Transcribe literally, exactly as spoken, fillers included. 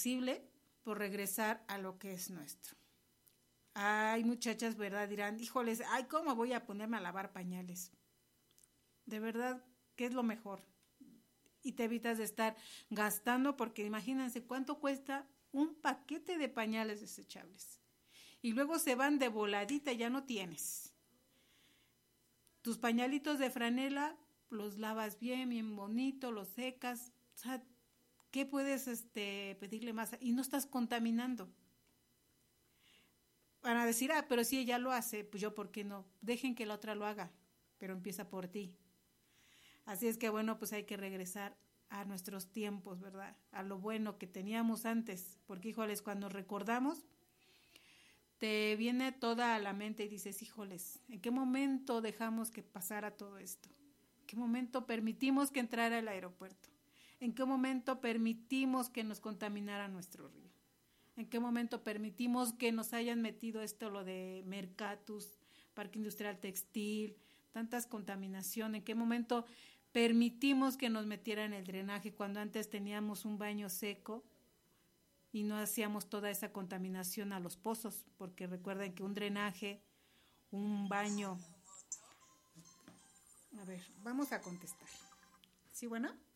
imposible por regresar a lo que es nuestro. Hay muchachas, ¿verdad? Dirán, híjoles, ay, ¿cómo voy a ponerme a lavar pañales? De verdad, ¿qué es lo mejor? Y te evitas de estar gastando, porque imagínense cuánto cuesta un paquete de pañales desechables. Y luego se van de voladita y ya no tienes. Tus pañalitos de franela los lavas bien, bien bonito, los secas. O sea, ¿qué puedes este, pedirle más? Y no estás contaminando. Van a decir, ah, pero si ella lo hace, pues yo, ¿por qué no? Dejen que la otra lo haga, pero empieza por ti. Así es que, bueno, pues hay que regresar a nuestros tiempos, ¿verdad? A lo bueno que teníamos antes, porque, híjoles, cuando recordamos, te viene toda a la mente y dices, híjoles, ¿en qué momento dejamos que pasara todo esto? ¿En qué momento permitimos que entrara el aeropuerto? ¿En qué momento permitimos que nos contaminara nuestro río? ¿En qué momento permitimos que nos hayan metido esto, lo de Mercatus, Parque Industrial Textil, tantas contaminaciones? ¿En qué momento permitimos que nos metieran el drenaje cuando antes teníamos un baño seco y no hacíamos toda esa contaminación a los pozos? Porque recuerden que un drenaje, un baño... A ver, vamos a contestar. ¿Sí, bueno?